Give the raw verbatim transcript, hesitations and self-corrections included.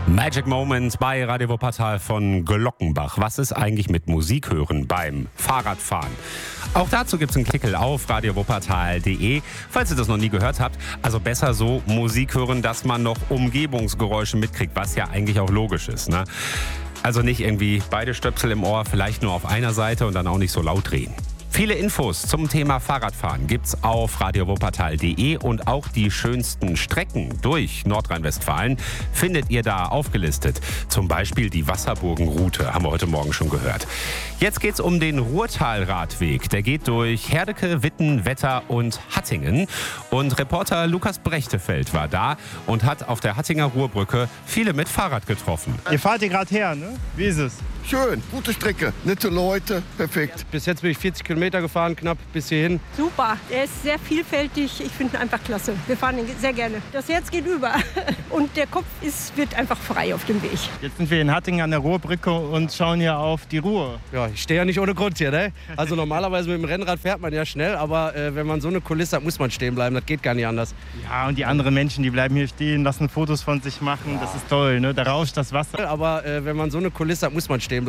Magic Moment bei Radio Wuppertal von Glockenbach. Was ist eigentlich mit Musik hören beim Fahrradfahren? Auch dazu gibt es einen Kickel auf radio wuppertal punkt de, falls ihr das noch nie gehört habt. Also besser so Musik hören, dass man noch Umgebungsgeräusche mitkriegt, was ja eigentlich auch logisch ist, ne? Also nicht irgendwie beide Stöpsel im Ohr, vielleicht nur auf einer Seite und dann auch nicht so laut drehen. Viele Infos zum Thema Fahrradfahren gibt's auf radio wuppertal punkt de und auch die schönsten Strecken durch Nordrhein-Westfalen findet ihr da aufgelistet. Zum Beispiel die Wasserburgenroute, haben wir heute Morgen schon gehört. Jetzt geht's um den Ruhrtal-Radweg. Der geht durch Herdecke, Witten, Wetter und Hattingen. Und Reporter Lukas Brechtefeld war da und hat auf der Hattinger Ruhrbrücke viele mit Fahrrad getroffen. Ihr fahrt hier gerade her, ne? Wie ist es? Schön, gute Strecke, nette Leute, perfekt. Bis jetzt bin ich vierzig Kilometer gefahren, knapp bis hierhin. Super, er ist sehr vielfältig. Ich finde ihn einfach klasse. Wir fahren ihn sehr gerne. Das Herz geht über und der Kopf ist, wird einfach frei auf dem Weg. Jetzt sind wir in Hattingen an der Ruhrbrücke und schauen hier auf die Ruhr. Ja, ich stehe ja nicht ohne Grund hier, ne? Also normalerweise mit dem Rennrad fährt man ja schnell, aber äh, wenn man so eine Kulisse hat, muss man stehen bleiben. Das geht gar nicht anders. Ja, und die anderen Menschen, die bleiben hier stehen, lassen Fotos von sich machen. Das ist toll, ne? Da rauscht das Wasser. Aber äh, wenn man so eine Kulisse hat, muss man stehen bleiben.